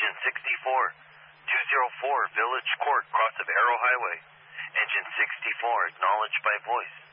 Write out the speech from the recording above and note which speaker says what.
Speaker 1: Engine 64, 204 Village Court, cross of Arrow Highway. Engine 64, acknowledged by voice.